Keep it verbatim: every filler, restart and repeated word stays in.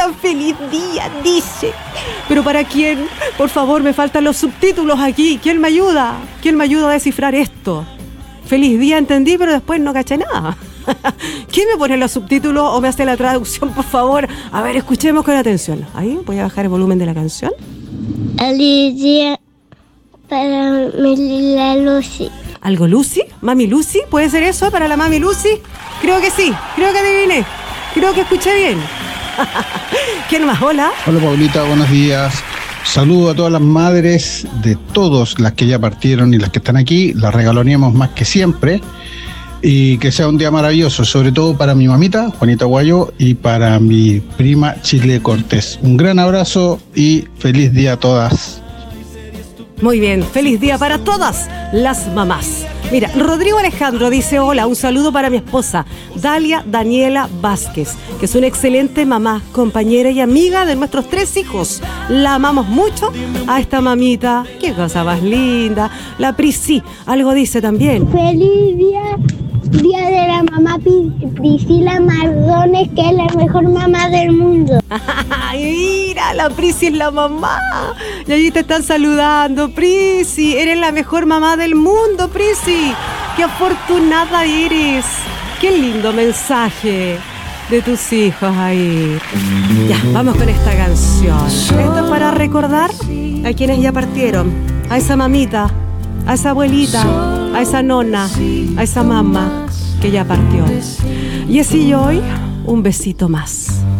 mamita, feliz día, dice. ¿Pero para quién? Por favor, me faltan los subtítulos aquí. ¿Quién me ayuda? ¿Quién me ayuda a descifrar esto? Feliz día, entendí, pero después no caché nada. ¿Quién me pone los subtítulos o me hace la traducción, por favor? A ver, escuchemos con atención. Ahí, voy a bajar el volumen de la canción. Feliz día para mi la Lucy. ¿Algo Lucy? ¿Mami Lucy? ¿Puede ser eso para la Mami Lucy? Creo que sí, creo que adiviné. Creo que escuché bien. ¿Quién más? Hola. Hola Paulita, buenos días. Saludo a todas las madres de todos, las que ya partieron y las que están aquí. Las regaloneamos más que siempre. Y que sea un día maravilloso, sobre todo para mi mamita, Juanita Guayo, y para mi prima Chile Cortés. Un gran abrazo y feliz día a todas. Muy bien, feliz día para todas las mamás. Mira, Rodrigo Alejandro dice: hola, un saludo para mi esposa Dalia Daniela Vázquez, que es una excelente mamá, compañera y amiga de nuestros tres hijos. La amamos mucho a esta mamita. Qué cosa más linda. La Prisi, algo dice también. Feliz día, día de la mamá Priscila Mardones, que es la mejor mamá del mundo. Mira, la Prisi es la mamá. Y allí te están saludando. Prisi, eres la mejor mamá del mundo, Prisi. Qué afortunada eres. Qué lindo mensaje de tus hijos ahí. Ya, vamos con esta canción. Esto es para recordar a quienes ya partieron. A esa mamita, a esa abuelita, a esa nona, a esa mamá que ya partió. Y así hoy, un besito más.